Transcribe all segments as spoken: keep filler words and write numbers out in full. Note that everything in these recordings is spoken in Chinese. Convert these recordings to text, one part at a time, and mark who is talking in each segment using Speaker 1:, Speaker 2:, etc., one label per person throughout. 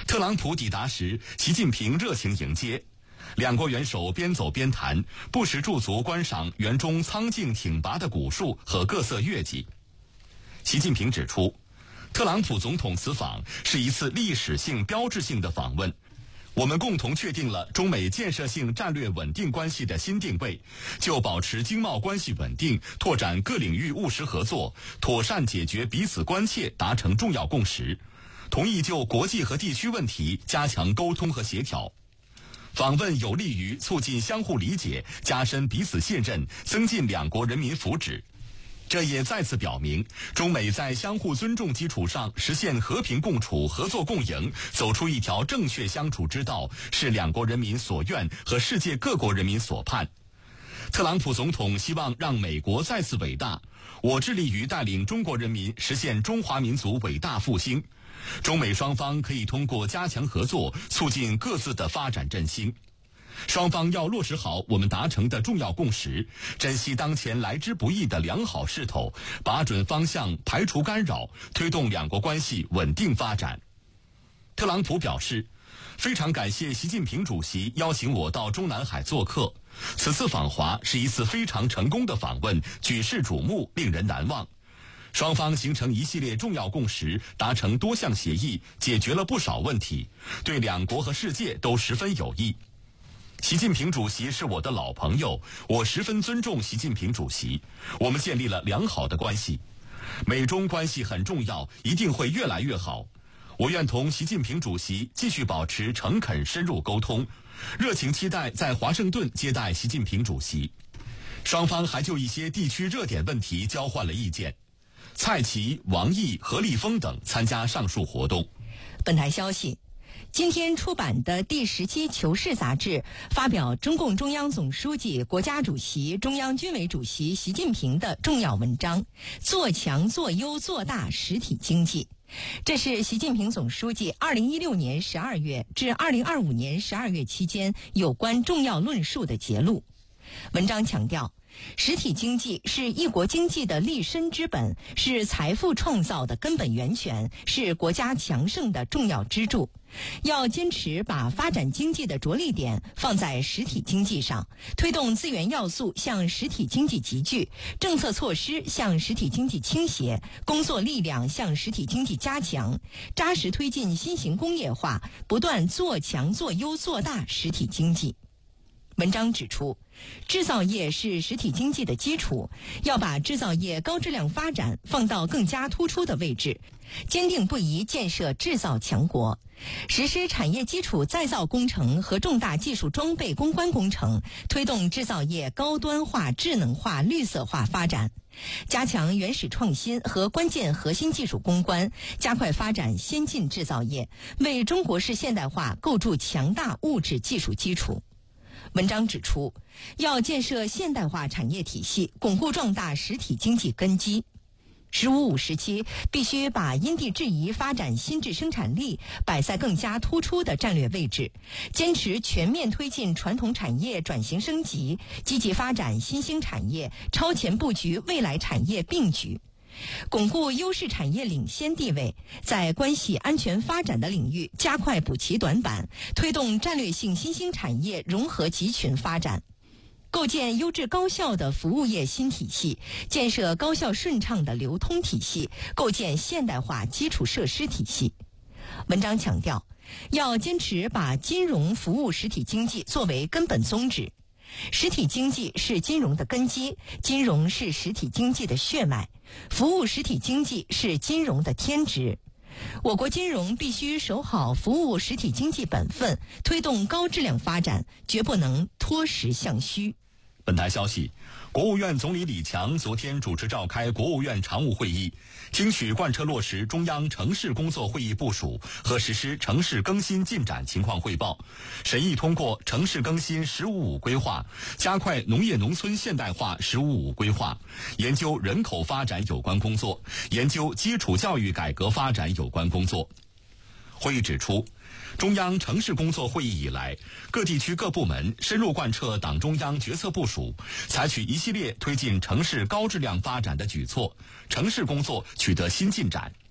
Speaker 1: 特朗普抵达时，习近平热情迎接，两国元首边走边谈，不时驻足观赏园中苍劲挺拔的古树和各色月季。习近平指出，特朗普总统此访是一次历史性标志性的访问，我们共同确定了中美建设性战略稳定关系的新定位，就保持经贸关系稳定、拓展各领域务实合作、妥善解决彼此关切达成重要共识，同意就国际和地区问题加强沟通和协调。访问有利于促进相互理解，加深彼此信任，增进两国人民福祉。这也再次表明，中美在相互尊重基础上实现和平共处、合作共赢，走出一条正确相处之道，是两国人民所愿和世界各国人民所盼。特朗普总统希望让美国再次伟大，我致力于带领中国人民实现中华民族伟大复兴。中美双方可以通过加强合作，促进各自的发展振兴。双方要落实好我们达成的重要共识，珍惜当前来之不易的良好势头，把准方向，排除干扰，推动两国关系稳定发展。特朗普表示，非常感谢习近平主席邀请我到中南海做客，此次访华是一次非常成功的访问，举世瞩目，令人难忘。双方形成一系列重要共识，达成多项协议，解决了不少问题，对两国和世界都十分有益。习近平主席是我的老朋友，我十分尊重习近平主席，我们建立了良好的关系。美中关系很重要，一定会越来越好。我愿同习近平主席继续保持诚恳深入沟通，热情期待在华盛顿接待习近平主席。双方还就一些地区热点问题交换了意见。蔡奇、王毅、何立峰等参加上述活动。
Speaker 2: 本台消息，今天出版的第十期《求是》杂志发表中共中央总书记、国家主席、中央军委主席习近平的重要文章《做强做优做大实体经济》。这是习近平总书记二零一六年十二月至二零二五年十二月期间有关重要论述的节录。文章强调，实体经济是一国经济的立身之本，是财富创造的根本源泉，是国家强盛的重要支柱。要坚持把发展经济的着力点放在实体经济上，推动资源要素向实体经济集聚，政策措施向实体经济倾斜，工作力量向实体经济加强，扎实推进新型工业化，不断做强做优做大实体经济。文章指出，制造业是实体经济的基础，要把制造业高质量发展放到更加突出的位置，坚定不移建设制造强国，实施产业基础再造工程和重大技术装备攻关工程，推动制造业高端化、智能化、绿色化发展，加强原始创新和关键核心技术攻关，加快发展先进制造业，为中国式现代化构筑强大物质技术基础。文章指出，要建设现代化产业体系，巩固壮大实体经济根基。十五五时期必须把因地制宜发展新质生产力摆在更加突出的战略位置，坚持全面推进传统产业转型升级，积极发展新兴产业，超前布局未来产业并举。巩固优势产业领先地位，在关系安全发展的领域加快补齐短板，推动战略性新兴产业融合集群发展，构建优质高效的服务业新体系，建设高效顺畅的流通体系，构建现代化基础设施体系。文章强调，要坚持把金融服务实体经济作为根本宗旨。实体经济是金融的根基，金融是实体经济的血脉，服务实体经济是金融的天职。我国金融必须守好服务实体经济本分，推动高质量发展，绝不能脱实向虚。
Speaker 1: 本台消息，国务院总理李强昨天主持召开国务院常务会议，听取贯彻落实中央城市工作会议部署和实施城市更新进展情况汇报，审议通过城市更新“十五五”规划，加快农业农村现代化“十五五”规划，研究人口发展有关工作，研究基础教育改革发展有关工作。会议指出，中央城市工作会议以来，各地区各部门深入贯彻党中央决策部署，采取一系列推进城市高质量发展的举措，城市工作取得新进展。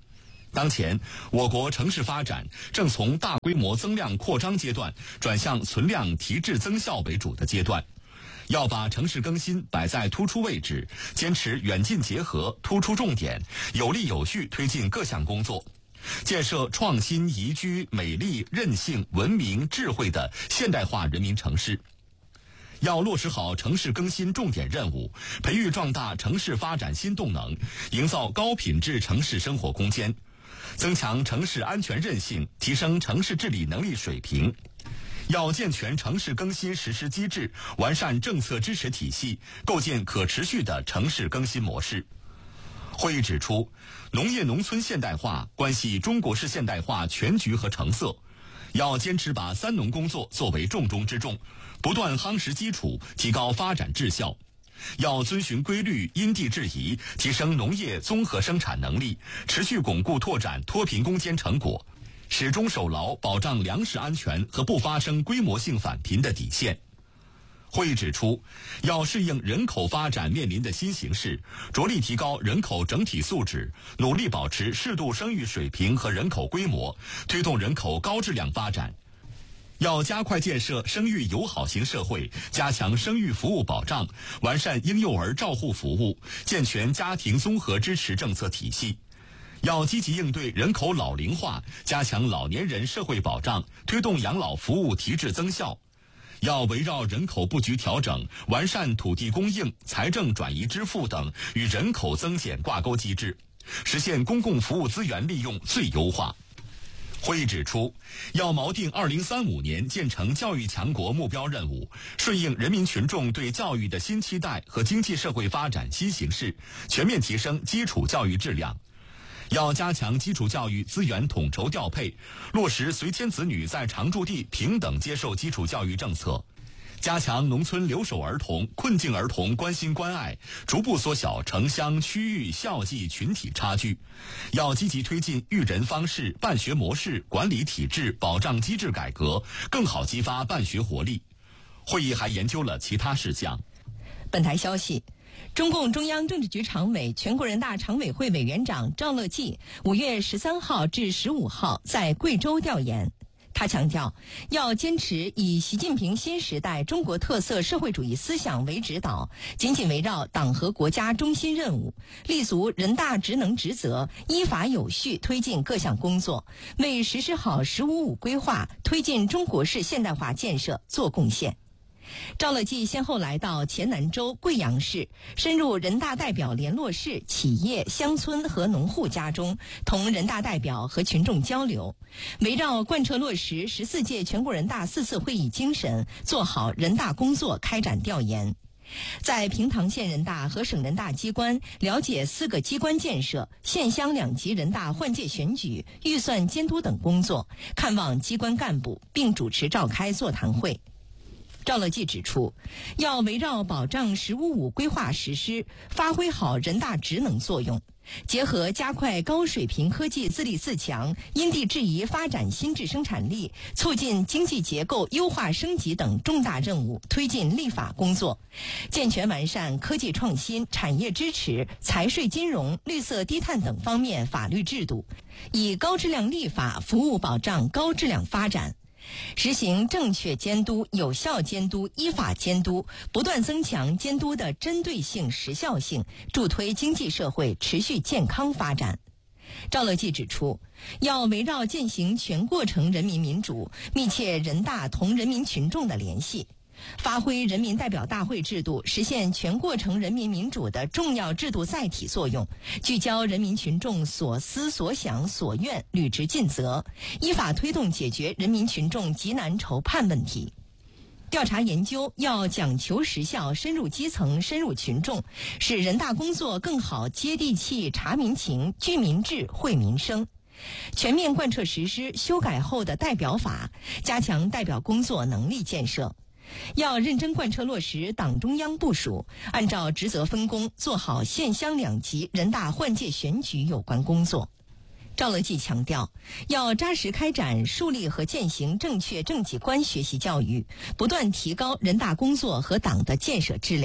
Speaker 1: 当前，我国城市发展正从大规模增量扩张阶段转向存量提质增效为主的阶段。要把城市更新摆在突出位置，坚持远近结合，突出重点，有力有序推进各项工作，建设创新、宜居、美丽、韧性、文明、智慧的现代化人民城市。要落实好城市更新重点任务，培育壮大城市发展新动能，营造高品质城市生活空间，增强城市安全韧性，提升城市治理能力水平。要健全城市更新实施机制，完善政策支持体系，构建可持续的城市更新模式。会议指出，农业农村现代化关系中国式现代化全局和成色，要坚持把三农工作作为重中之重，不断夯实基础，提高发展质效。要遵循规律，因地制宜，提升农业综合生产能力，持续巩固拓展脱贫攻坚成果，始终守牢保障粮食安全和不发生规模性返贫的底线。会议指出，要适应人口发展面临的新形势，着力提高人口整体素质，努力保持适度生育水平和人口规模，推动人口高质量发展。要加快建设生育友好型社会，加强生育服务保障，完善婴幼儿照护服务，健全家庭综合支持政策体系。要积极应对人口老龄化，加强老年人社会保障，推动养老服务提质增效。要围绕人口布局调整，完善土地供应、财政转移支付等与人口增减挂钩机制，实现公共服务资源利用最优化。会议指出，要锚定二零三五年建成教育强国目标任务，顺应人民群众对教育的新期待和经济社会发展新形势，全面提升基础教育质量。要加强基础教育资源统筹调配，落实随迁子女在常住地平等接受基础教育政策，加强农村留守儿童、困境儿童关心关爱，逐步缩小城乡区域校际群体差距。要积极推进育人方式、办学模式、管理体制、保障机制改革，更好激发办学活力。会议还研究了其他事项。
Speaker 2: 本台消息，中共中央政治局常委、全国人大常委会委员长赵乐际五月十三号至十五号在贵州调研。他强调，要坚持以习近平新时代中国特色社会主义思想为指导，紧紧围绕党和国家中心任务，立足人大职能职责，依法有序推进各项工作，为实施好“十五五”规划、推进中国式现代化建设做贡献。赵乐际先后来到黔南州、贵阳市，深入人大代表联络室、企业、乡村和农户家中，同人大代表和群众交流，围绕贯彻落实十四届全国人大四次会议精神，做好人大工作开展调研。在平塘县人大和省人大机关了解四个机关建设、县乡两级人大换届选举、预算监督等工作，看望机关干部，并主持召开座谈会。赵乐际指出，要围绕保障“十五五”规划实施，发挥好人大职能作用，结合加快高水平科技自立自强、因地制宜发展新质生产力、促进经济结构优化升级等重大任务，推进立法工作，健全完善科技创新、产业支持、财税金融、绿色低碳等方面法律制度，以高质量立法服务保障高质量发展。实行正确监督、有效监督、依法监督，不断增强监督的针对性、时效性，助推经济社会持续健康发展。赵乐际指出，要围绕践行全过程人民民主，密切人大同人民群众的联系，发挥人民代表大会制度实现全过程人民民主的重要制度载体作用，聚焦人民群众所思所想所愿，履职尽责，依法推动解决人民群众急难愁盼问题。调查研究要讲求实效，深入基层，深入群众，使人大工作更好接地气、察民情、聚民智、惠民生。全面贯彻实施修改后的代表法，加强代表工作能力建设。要认真贯彻落实党中央部署，按照职责分工做好县乡两级人大换届选举有关工作。赵乐际强调，要扎实开展树立和践行正确政绩观学习教育，不断提高人大工作和党的建设质量。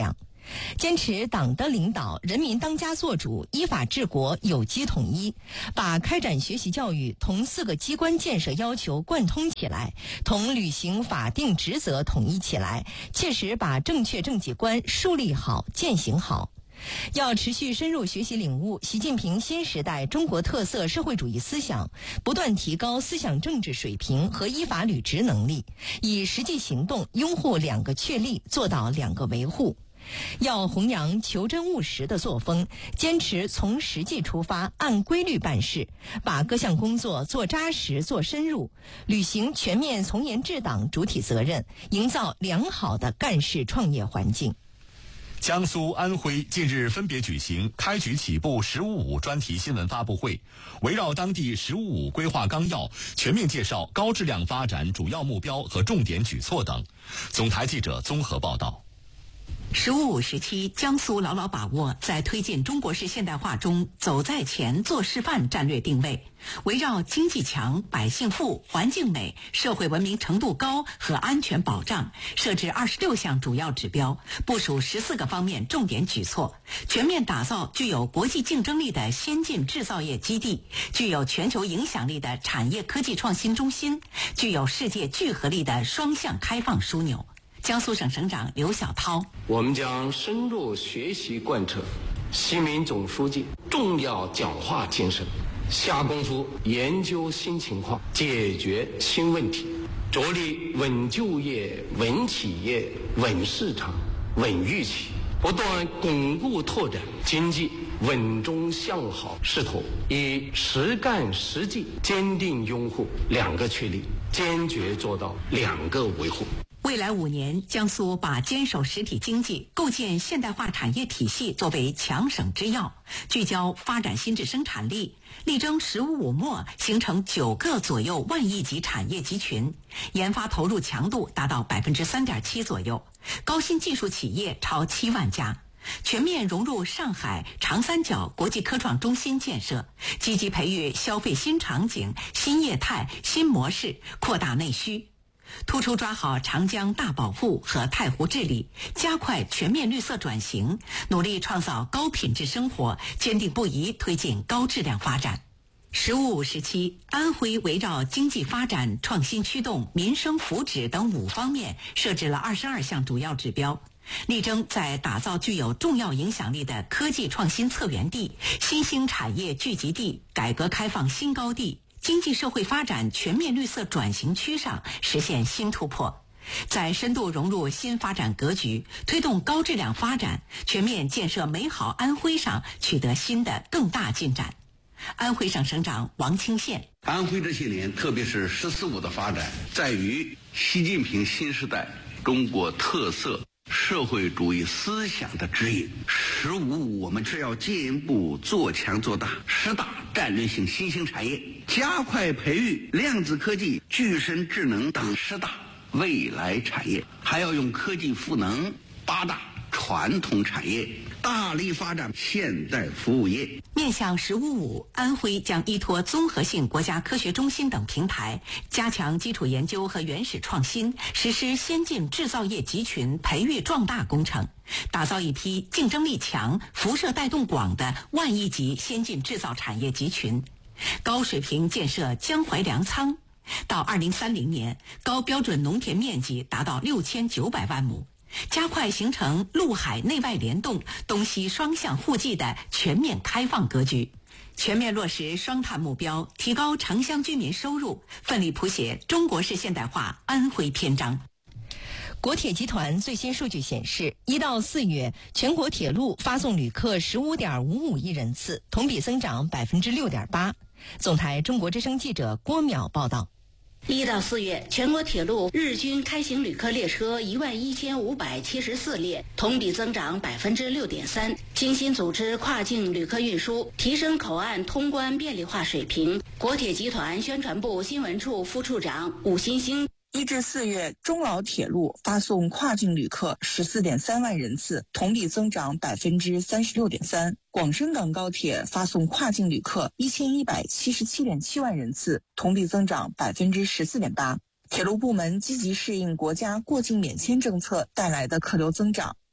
Speaker 2: 坚持党的领导、人民当家作主、依法治国、有机统一，把开展学习教育同四个机关建设要求贯通起来，同履行法定职责统一起来，切实把正确政绩观树立好、践行好。要持续深入学习领悟习近平新时代中国特色社会主义思想，不断提高思想政治水平和依法履职能力，以实际行动拥护两个确立，做到两个维护。要弘扬求真务实的作风，坚持从实际出发，按规律办事，把各项工作做扎实、做深入，履行全面从严治党主体责任，营造良好的干事创业环境。
Speaker 1: 江苏、安徽近日分别举行开局起步“十五五”专题新闻发布会，围绕当地“十五五”规划纲要，全面介绍高质量发展主要目标和重点举措等。总台记者综合报道。
Speaker 3: 十五五时期，江苏牢牢把握在推进中国式现代化中走在前、做示范战略定位，围绕经济强、百姓富、环境美、社会文明程度高和安全保障，设置二十六项主要指标，部署十四个方面重点举措，全面打造具有国际竞争力的先进制造业基地，具有全球影响力的产业科技创新中心，具有世界聚合力的双向开放枢纽。江苏省省长刘晓涛：
Speaker 4: 我们将深入学习贯彻习民总书记重要讲话精神，下功夫研究新情况，解决新问题，着力稳就业、稳企业、稳市场、稳预期，不断巩固拓展经济稳中向好势头，以实干实际坚定拥护两个确立，坚决做到两个维护。
Speaker 3: 未来五年，江苏把坚守实体经济、构建现代化产业体系作为强省之要，聚焦发展新质生产力，力争“十五五”末形成九个左右万亿级产业集群，研发投入强度达到百分之三点七左右，高新技术企业超七万家。全面融入上海、长三角国际科创中心建设，积极培育消费新场景、新业态、新模式，扩大内需。突出抓好长江大保护和太湖治理，加快全面绿色转型，努力创造高品质生活，坚定不移推进高质量发展。十五五时期，安徽围绕经济发展、创新驱动、民生福祉等五方面设置了二十二项主要指标，力争在打造具有重要影响力的科技创新策源地、新兴产业聚集地、改革开放新高地、经济社会发展全面绿色转型区上实现新突破，在深度融入新发展格局、推动高质量发展、全面建设美好安徽上取得新的更大进展。安徽省省长王清县：
Speaker 5: 安徽这些年，特别是“十四五”的发展，在于习近平新时代中国特色社会主义思想的指引。十五五，我们是要进一步做强做大十大战略性新兴产业，加快培育量子科技、具身智能等十大未来产业，还要用科技赋能八大传统产业，大力发展现代服务业。
Speaker 3: 面向“十五五”，安徽将依托综合性国家科学中心等平台，加强基础研究和原始创新，实施先进制造业集群培育壮大工程，打造一批竞争力强、辐射带动广的万亿级先进制造产业集群，高水平建设江淮粮仓。到二零三零年，高标准农田面积达到六千九百万亩。加快形成陆海内外联动、东西双向互济的全面开放格局，全面落实双碳目标，提高城乡居民收入，奋力谱写中国式现代化安徽篇章。
Speaker 2: 国铁集团最新数据显示，一到四月，全国铁路发送旅客十五点五五亿人次，同比增长百分之六点八。总台中国之声记者郭淼报道。
Speaker 6: 一到四月，全国铁路日均开行旅客列车一万一千五百七十四列，同比增长百分之六点三。精心组织跨境旅客运输，提升口岸通关便利化水平。国铁集团宣传部新闻处副处长武新兴。
Speaker 7: 一至四月，中老铁路发送跨境旅客十四点三万人次，同比增长百分之三十六点三。广深港高铁发送跨境旅客一千一百七十七点七万人次，同比增长百分之十四点八。铁路部门积极适应国家过境免签政策带来的客流增长，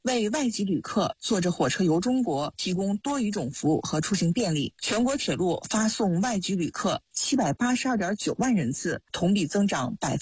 Speaker 7: 为外籍旅客坐着火车游中国提供多语种服务和出行便利。全国铁路发送外籍旅客七百八十二点九万人次，同比增长百